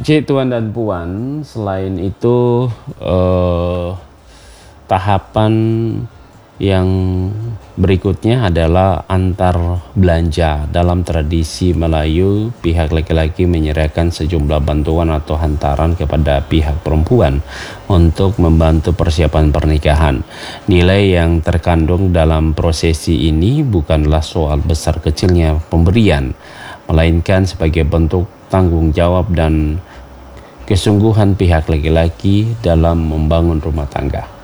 Cik, Tuan dan Puan, selain itu tahapan yang berikutnya adalah antar belanja. Dalam tradisi Melayu, pihak laki-laki menyerahkan sejumlah bantuan atau hantaran kepada pihak perempuan untuk membantu persiapan pernikahan. Nilai yang terkandung dalam prosesi ini bukanlah soal besar kecilnya pemberian, melainkan sebagai bentuk tanggung jawab dan kesungguhan pihak laki-laki dalam membangun rumah tangga.